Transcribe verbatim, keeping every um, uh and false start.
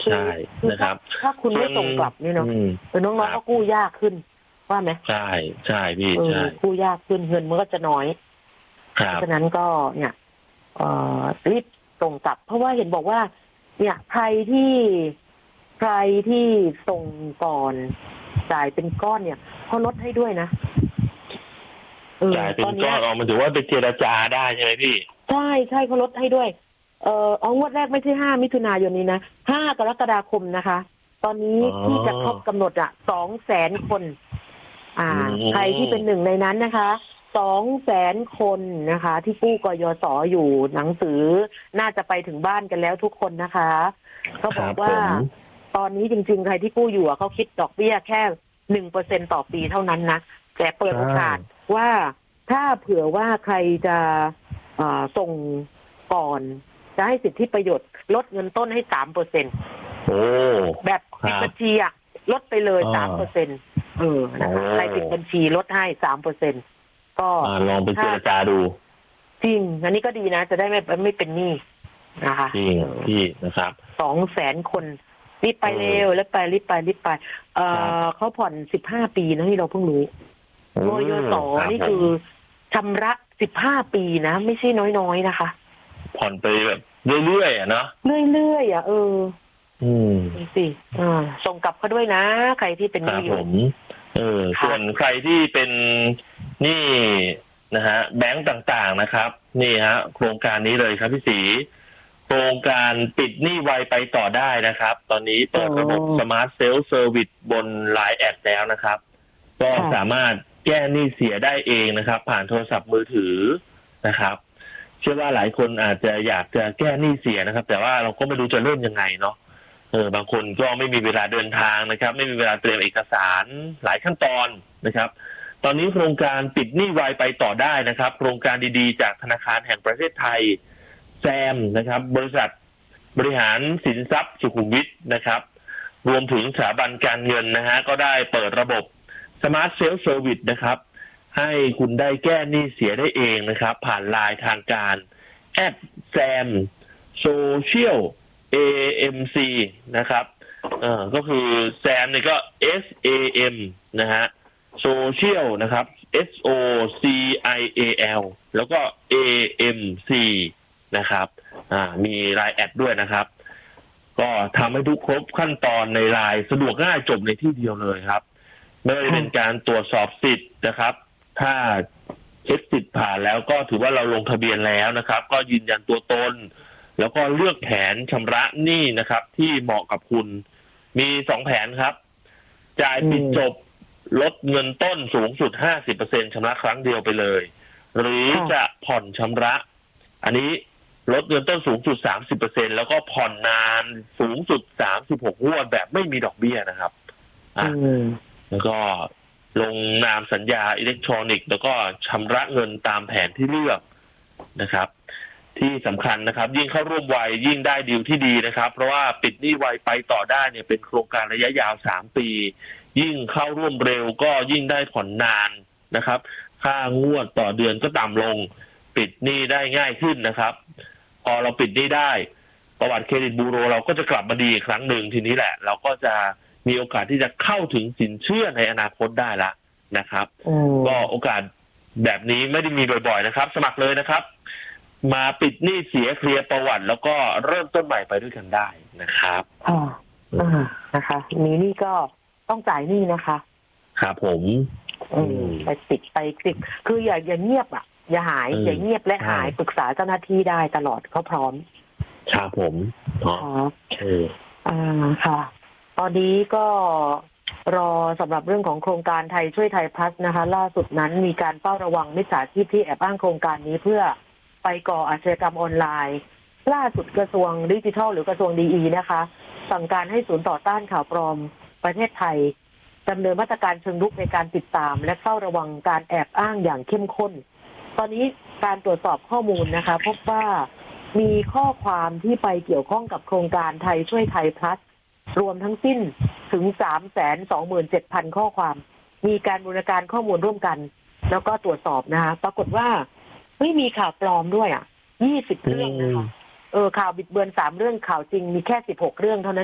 ใช่นะครับถ้าคุณไม่ส่งกลับนี่เนาะน้องๆก็กู้ยากขึ้นว่าไหมใช่ใช่พี่ใช่กู้ยากขึ้นเงินมันก็จะน้อยเพราะฉะนั้นก็เนี่ยรีบส่งกลับเพราะว่าเห็นบอกว่าเนี่ยใครที่ใครที่ส่งก่อนจ่ายเป็นก้อนเนี่ยเขาลดให้ด้วยนะจ่ายเป็นก้อนออกมันถือว่าเป็นเจรจาได้ใช่ไหมพี่ใช่ใช่เขาลดให้ด้วยเอออ๋องวดแรกไม่ใช่ห้ามิถุนายนนี้นะห้ากรกฎาคมนะคะตอนนี้ที่จะครบกำหนดอ่ะสองแสนคนอ่าใครที่เป็นหนึ่งในนั้นนะคะสองแสนคนนะคะที่กู้กยศอยู่หนังสือน่าจะไปถึงบ้านกันแล้วทุกคนนะคะเขาบอกว่าตอนนี้จริงๆใครที่กู้อยู่เขาคิดดอกเบี้ยแค่หนึ่งเปอร์เซ็นต่อปีเท่านั้นนะแต่เปิดโอกาสว่าถ้าเผื่อว่าใครจะส่งก่อนจะให้สิทธิประโยชน์ลดเงินต้นให้สามเปอร์เซ็นต์แบบปิดบัญชีอะลดไปเลยสามเปอร์เซ็นต์เออนะคะใครปิดบัญชีลดให้สามเปอร์เซ็นต์ก็ลองไปเจรจาดูจริงอันนี้ก็ดีนะจะได้ไม่ไม่เป็นหนี้นะคะจริงพี่นะครับสองแสนคนรีบไปเร็วแล้วไปรีบไปรีบไปเออเขาผ่อนสิบห้าปีนะที่เราเพิ่งรู้กยศนี่คือชำระสิบห้าปีนะไม่ใช่น้อยๆนะคะผ่อนไปแบบเรื่อยๆอ่ะเนาะเรื่อยๆอ่ะเอออืมสิอ่าส่งกลับเขาด้วยนะใครที่เป็นหนี้อยู่เออส่วนใครที่เป็นหนี้นะฮะแบงก์ต่างๆนะครับนี่ฮะโครงการนี้เลยครับพี่ศรีโครงการปิดหนี้ไวไปต่อได้นะครับตอนนี้เปิดระบบ Smart Self Service บน ไลน์ แอดแล้วนะครับก็สามารถแก้หนี้เสียได้เองนะครับผ่านโทรศัพท์มือถือนะครับเชื่อว่าหลายคนอาจจะอยากจะแก้หนี้เสียนะครับแต่ว่าเราก็ไม่รู้จะเริ่มยังไงเนาะเออบางคนก็ไม่มีเวลาเดินทางนะครับไม่มีเวลาเตรียมเอกสารหลายขั้นตอนนะครับตอนนี้โครงการปิดหนี้ไวไปต่อได้นะครับโครงการดีๆจากธนาคารแห่งประเทศไทยแซมนะครับบริษัทบริหารสินทรัพย์สุขุมวิทนะครับรวมถึงสถาบันการเงินนะฮะก็ได้เปิดระบบ Smart Self Service นะครับให้คุณได้แก้หนี้เสียได้เองนะครับผ่านไลน์ทางการแอดแซมโซเชียล เอ เอ็ม ซี นะครับเอ่อก็คือแซมเนี่ยก็ S A M นะฮะโซเชียลนะครับ S O C I A L แล้วก็ A M C นะครับอ่ามีไลน์แอดด้วยนะครับก็ทำให้ทุกครบขั้นตอนในไลน์สะดวกง่ายจบในที่เดียวเลยครับไม่ว่าจะเป็นการตรวจสอบสิทธิ์นะครับถ้าเช็คสิทธิ์ผ่านแล้วก็ถือว่าเราลงทะเบียนแล้วนะครับก็ยืนยันตัวตนแล้วก็เลือกแผนชำระหนี้นะครับที่เหมาะกับคุณมีสองแผนครับจ่ายปิดจบลดเงินต้นสูงสุด ห้าสิบเปอร์เซ็นต์ ชำระครั้งเดียวไปเลยหรือจะผ่อนชำระอันนี้ลดเงินต้นสูงสุด สามสิบเปอร์เซ็นต์ แล้วก็ผ่อนนานสูงสุดสามสิบหกงวดแบบไม่มีดอกเบี้ยนะครับอ่าแล้วก็ลงนามสัญญาอิเล็กทรอนิกส์แล้วก็ชำระเงินตามแผนที่เลือกนะครับที่สำคัญนะครับยิ่งเข้าร่วมไวยิ่งได้ดีลที่ดีนะครับเพราะว่าปิดหนี้ไวไปต่อได้เนี่ยเป็นโครงการระยะยาวสามปียิ่งเข้าร่วมเร็วก็ยิ่งได้ผ่อนนานนะครับค่างวดต่อเดือนก็ต่ำลงปิดหนี้ได้ง่ายขึ้นนะครับพอเราปิดหนี้ได้ประวัติเครดิตบูโรเราก็จะกลับมาดีอีกครั้งหนึ่งทีนี้แหละเราก็จะมีโอกาสที่จะเข้าถึงสินเชื่อในอนาคตได้ละนะครับก็โอกาสแบบนี้ไม่ได้มีบ่อยๆนะครับสมัครเลยนะครับมาปิดหนี้เสียเคลียร์ประวัติแล้วก็เริ่มต้นใหม่ไปด้วยกันได้นะครับอ่าอ่านะคะมีหนี้ก็ต้องจ่ายหนี้นะคะครับผมอืมไปปิดไปปิดคืออย่าอย่าเงียบอ่ะอย่าหายอย่าเงียบและหายปรึกษาเจ้าหน้าที่ได้ตลอดเขาพร้อมครับผมอ๋ออ่าค่ะตอนนี้ก็รอสำหรับเรื่องของโครงการไทยช่วยไทยพลัสนะคะล่าสุดนั้นมีการเฝ้าระวังมิจฉาชีพที่แอบอ้างโครงการนี้เพื่อไปก่ออาชญากรรมออนไลน์ล่าสุดกระทรวงดิจิทัลหรือกระทรวงดีอีนะคะสั่งการให้ศูนย์ต่อต้านข่าวปลอมประเทศไทยดำเนินมาตรการเชิงรุกในการติดตามและเฝ้าระวังการแอบอ้างอย่างเข้มข้นตอนนี้การตรวจสอบข้อมูลนะคะพบว่ามีข้อความที่ไปเกี่ยวข้องกับโครงการไทยช่วยไทยพลัสรวมทั้งสิ้นถึง สามแสนสองหมื่นเจ็ดพัน ข้อความมีการบูรณาการข้อมูลร่วมกันแล้วก็ตรวจสอบนะคะปรากฏว่าไม่มีข่าวปลอมด้วยอ่ะยี่สิบเรื่องนะคะเออข่าวบิดเบือนสามเรื่องข่าวจริงมีแค่สิบหกเรื่องเท่านั้น